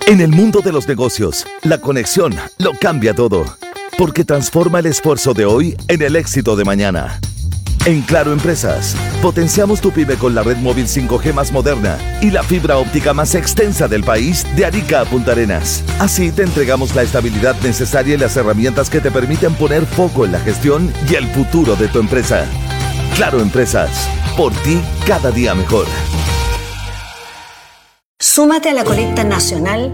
En el mundo de los negocios, la conexión lo cambia todo, porque transforma el esfuerzo de hoy en el éxito de mañana. En Claro Empresas, potenciamos tu pyme con la red móvil 5G más moderna y la fibra óptica más extensa del país, de Arica a Punta Arenas. Así te entregamos la estabilidad necesaria y las herramientas que te permiten poner foco en la gestión y el futuro de tu empresa. Claro Empresas, por ti cada día mejor. Súmate a la colecta nacional